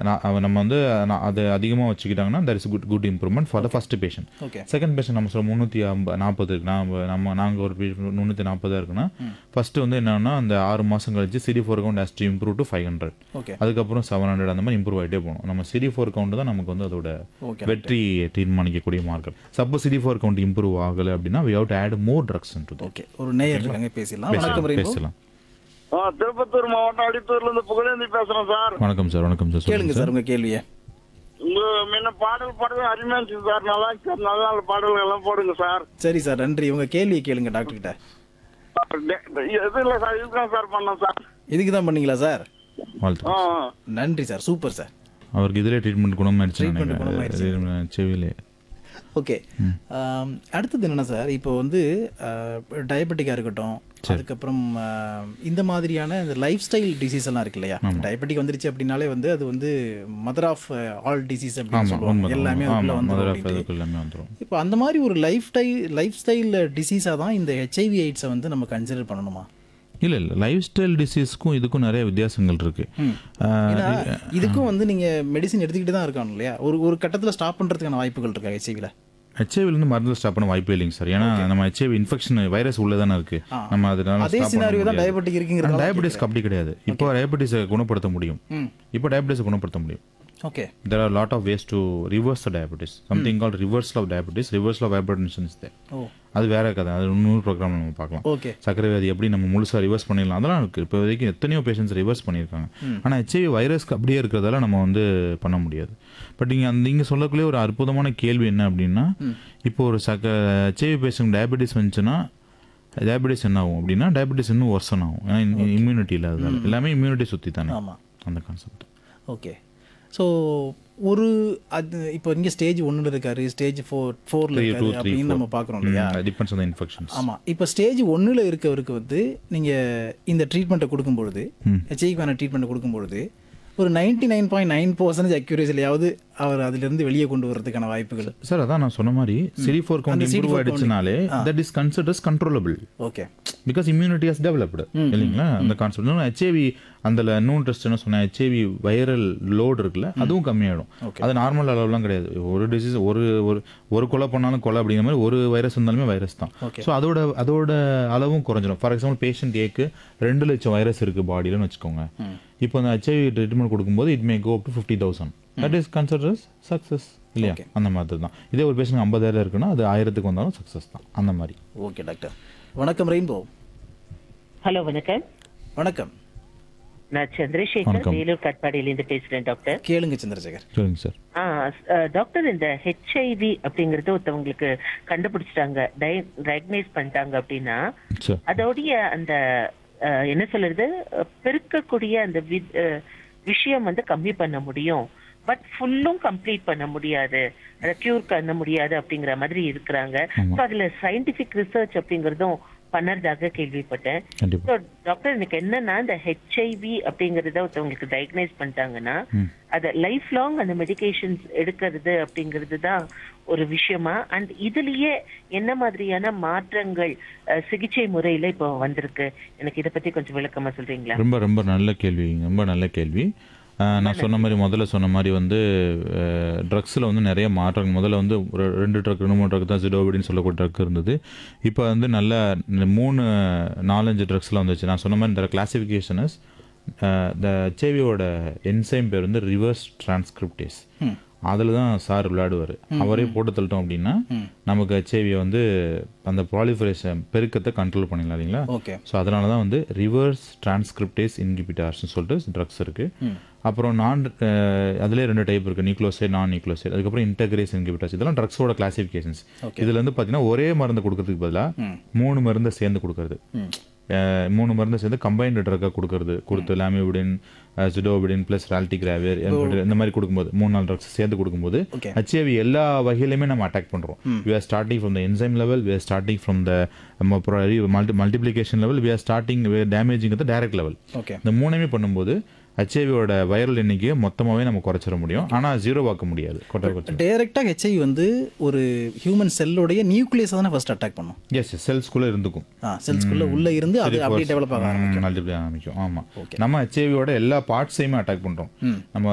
நம்ம வந்து அது அதிகமாக வச்சுக்கிட்டாங்கன்னா that is good improvement for the first patient. Second patient நம்ம சொல்ல 340 இருக்கு, நாங்கள் ஒரு 340 இருக்குன்னா ஃபர்ஸ்ட் வந்து என்னன்னா அந்த 6 மாதம் கழிச்சு CD4 count has to improve to 500, அதுக்கப்புறம் 700 அந்த மாதிரி இம்ப்ரூவ் ஆகிட்டே போகணும். நம்ம CD4 கவுண்ட் தான் நமக்கு வந்து அதோட வெற்றி தீர்மானிக்கக்கூடிய marker. Suppose CD4 count improve ஆகலை அப்படின்னா we have to add more drugs into that. Okay, ஒரு நேயர் இருக்காங்க, பேசலாம். திருப்பத்தூர் மாவட்டம் அடித்தூர்ல இருந்து புகழேந்தி பேசுறேன் சார். வணக்கம் சார். வணக்கம் சார். கேளுங்க சார் உங்க கேள்வியை. உங்க முன்ன பாடல் பாடுறது அருமையா இருந்துச்சு சார். நல்லா சார், நல்ல நல்ல பாடல்கள் எல்லாம் போடுங்க சார். சரி சார், நன்றி. உங்க கேள்வியை கேளுங்க டாக்டர் கிட்ட. எது இல்லை சார், இதுதான் சார் பண்ணோம் சார். இதுக்கு தான் பண்ணீங்களா சார்? நன்றி சார், சூப்பர் சார். அவருக்கு இதிலே ட்ரீட்மெண்ட் குணமாயிடுச்சு செவிலே. ஓகே, அடுத்தது என்னென்னா சார், இப்போ வந்து டயபெட்டிக்காக இருக்கட்டும், அதுக்கப்புறம் இந்த மாதிரியான இந்த லைஃப் ஸ்டைல் டிசீஸ் எல்லாம் இருக்கு இல்லையா? டயபெட்டிக் வந்துருச்சு அப்படின்னாலே வந்து அது வந்து மதர் ஆஃப் ஆல் டிசீஸ் அப்படின்னு சொல்லுவாங்க. எல்லாமே வந்துடும். இப்போ அந்த மாதிரி ஒரு லைஃப் ஸ்டைல் டிசீஸாக தான் இந்த HIV AIDS வந்து நம்ம கன்சிடர் பண்ணணுமா? இல்லை, லைஃப் ஸ்டைல் டிசீஸ்க்கும் இதுக்கும் நிறைய வித்தியாசங்கள் இருக்கு. இதுக்கும் வந்து நீங்கள் மெடிசின் எடுத்துக்கிட்டு தான் இருக்கணும் இல்லையா? ஒரு கட்டத்தில் ஸ்டாப் பண்ணுறதுக்கான வாய்ப்புகள் இருக்கா HIVல? HIVலேருந்து மருந்து ஸ்டாப் பண்ண வாய்ப்பே இல்லைங்க சார். ஏன்னா நம்ம HIV இன்ஃபெக்ஷன் வைரஸ் உள்ளே தானே இருக்கு. நம்ம அதனால டயபெட்டிஸ்க்கு அப்படி கிடையாது. இப்போ டயபெட்டிஸை குணப்படுத்த முடியும். Okay. There are a lot of ways to reverse the diabetes. Something called reversal of diabetes, reversal of hypertension is there. அது வேற கதை, அது இன்னொரு ப்ரோக்ராம் நம்ம பார்க்கலாம். சர்க்கரை வியாதி எப்படி நம்ம முழுசாக ரிவர்ஸ் பண்ணிடலாம் அதெல்லாம் இருக்குது. இப்போ வரைக்கும் எத்தனையோ பேஷண்ட்ஸ் ரிவர்ஸ் பண்ணியிருக்காங்க. ஆனால் HIV வைரஸ்க்கு அப்படியே இருக்கிறதால நம்ம வந்து பண்ண முடியாது. பட் நீங்கள் சொல்லக்குள்ளே ஒரு அற்புதமான கேள்வி என்ன அப்படின்னா, இப்போ ஒரு HIV பேஷண்ட் டயபெட்டிஸ் வந்துச்சுன்னா டயபெட்டிஸ் என்ன ஆகும் அப்படின்னா, டயபெட்டிஸ் இன்னும் ஒர்சன் ஆகும். ஏன்னா இம்யூனிட்டி இல்லாததால். எல்லாமே இம்யூனிட்டி சுற்றி தானே அந்த கான்செப்ட். ஓகே, ஸோ ஒரு அது இப்போ இங்கே ஸ்டேஜ் 1 இருக்காரு, ஸ்டேஜ் 4 இருக்காரு அப்படின்னு நம்ம பார்க்குறோம் இல்லையா? Depends on the infections. ஆமாம், இப்போ ஸ்டேஜ் 1 இருக்கவருக்கு வந்து நீங்கள் இந்த ட்ரீட்மெண்ட்டை கொடுக்கும்பொழுது, HIVக்கான ட்ரீட்மெண்ட்டை கொடுக்கும்பொழுது ஒரு 99.9% அக்யூரேசிலையாவது அவர் அதிலிருந்து வெளியே கொண்டு வரதுக்கான வாய்ப்புகள் சார். அதான் நான் சொன்ன மாதிரி CD4 count improve ஆயிடுச்சுனாலே that is considers controllable. Okay, because immunity has developed இல்லைங்களா? அந்த கான்செப்ட். HIV அதில் இன்னொன்று டெஸ்ட் என்ன சொன்னேன், HIV வைரல் லோடு இருக்குல்ல, அதுவும் கம்மியாயிடும். அது நார்மல் அளவுலாம் கிடையாது. ஒரு டிசீஸ் ஒரு கொலை பண்ணாலும் கொலை அப்படிங்கிற மாதிரி ஒரு வைரஸ் இருந்தாலுமே வைரஸ் தான். ஸோ அதோட அளவும் குறைஞ்சிடும். ஃபார் எக்ஸாம்பிள் பேஷண்ட் ஏக்கு 2 லட்சம் வைரஸ் இருக்குது பாடியிலன்னு வச்சுக்கோங்க. இப்போ அந்த HIV ட்ரீட்மெண்ட் கொடுக்கும்போது it may go up to 50,000. That is considers success இல்லையா? அந்த மாதிரி தான். இதே ஒரு பேஷண்ட் 50,000 இருக்குன்னா அது 1000க்கு வந்தாலும் சக்ஸஸ் தான். அந்த மாதிரி. Okay doctor. வணக்கம் ரெயின்போ. ஹலோ, வணக்கம். வணக்கம், நான் சந்திரசேகர், வேலூர் கட்பாடியிலிருந்து பேசுறேன் டாக்டர். கேளுங்க சந்திரசேகர். சொல்லுங்க சார். டாக்டர், இந்த HIV அப்படிங்கறது ஒருத்தவங்களுக்கு கண்டுபிடிச்சிட்டாங்க, டயக்னைஸ் பண்ணிட்டாங்க அப்படின்னா அதோடைய அந்த என்ன சொல்றது, பெருக்கக்கூடிய அந்த விஷயம் வந்து கம்மி பண்ண முடியும், பட் ஃபுல்லும் கம்ப்ளீட் பண்ண முடியாது, அதை கியூர் பண்ண முடியாது அப்படிங்கிற மாதிரி இருக்கிறாங்க. ஸோ அதுல சயின்டிபிக் ரிசர்ச் அப்படிங்கறதும் பண்ணறதாக கேள்விப்பட்டேன். டாக்டர், எனக்கு என்னன்னா இந்த HIV அப்படிங்கறத ஒருத்தவங்களுக்கு டயக்னைஸ் பண்ணிட்டாங்கன்னா அதை லைஃப் லாங் அந்த மெடிகேஷன்ஸ் எடுக்கிறது அப்படிங்கிறது தான் ஒரு விஷயமா? அண்ட் இதுலயே என்ன மாதிரியான மாற்றங்கள் சிகிச்சை முறையில இப்போ வந்திருக்கு, எனக்கு இதை பத்தி கொஞ்சம் விளக்கமா சொல்றீங்களா? ரொம்ப ரொம்ப நல்ல கேள்வி, ரொம்ப நல்ல கேள்வி. நான் சொன்ன மாதிரி முதல்ல சொன்ன மாதிரி வந்து ட்ரக்ஸில் வந்து நிறைய மாற்றங்கள். முதல்ல வந்து ஒரு 2 ட்ரக் 3 ட்ரக் தான் ஜிடோவிடின்னு சொல்லக்கூடிய ட்ரக் இருந்தது. இப்போ வந்து நல்ல 3-4-5 ட்ரக்ஸ்லாம் வந்துச்சு. நான் சொன்ன மாதிரி இந்த கிளாசிஃபிகேஷன் இஸ் இந்த HIVயோட என்சைம் பேர் வந்து ரிவர்ஸ் டிரான்ஸ்கிரிப்டேஸ். அதில் தான் சார் விளையாடுவார். அவரே போட்டு தள்ளிட்டோம் அப்படின்னா நமக்கு HIV வந்து அந்த ப்ராலிஃபரேஷன் பெருக்கத்தை கண்ட்ரோல் பண்ணிடலாம் இல்லைங்களா? ஸோ அதனால தான் வந்து ரிவர்ஸ் டிரான்ஸ்கிரிப்டேஸ் இன்ஹிபிட்டார்ஸ்னு சொல்லிட்டு ட்ரக்ஸ் இருக்குது. அப்புறம் அதிலே 2 டைப் இருக்குது, நியூக்ளோசைட், நான் நியூக்ளோசைட். அதுக்கப்புறம் இன்டகிரேஸ் இன்ஹிபிட்டார்ஸ். இதெல்லாம் ட்ரக்ஸோட கிளாசிஃபிகேஷன்ஸ். இதுல வந்து பார்த்தீங்கன்னா ஒரே மருந்து கொடுக்கறதுக்கு பதிலாக 3 மருந்தை சேர்ந்து கொடுக்கறது, 3 மருந்து சேர்ந்து கம்பைன்டு ட்ரக்காக கொடுத்து லாமிவிடின், ஜிடோவிடின் பிளஸ் ரால்டிகிராவிர் இந்த மாதிரி கொடுக்கும்போது 3-4 ட்ரக்ஸ் சேர்ந்து கொடுக்கும்போது HIV எல்லா வகையிலுமே நம்ம அட்டாக் பண்ணுறோம். we are starting from the enzyme level, we are starting from the multiplication level, we are damaging at the direct level. இந்த 3மே பண்ணும்போது HIVயோட வைரல் எண்ணிக்கையை மொத்தமாகவே நம்ம குறைச்சிட முடியும். ஆனால் 0 ஆக்க முடியாது. டைரெக்டாக HIV வந்து ஒரு ஹியூமன் செல்லோடைய நியூக்ளியஸை தானே ஃபர்ஸ்ட் அட்டாக் பண்ணும். எஸ், செல்ஸ்குள்ளே இருந்துக்கும். செல்ஸ்குள்ளே உள்ளே இருந்து அது அப்படியே டெவலப் ஆக ஆரம்பிக்கும். ஆமாம், நம்ம HIVயோட எல்லா பார்ட்ஸையுமே அட்டாக் பண்ணுறோம். நம்ம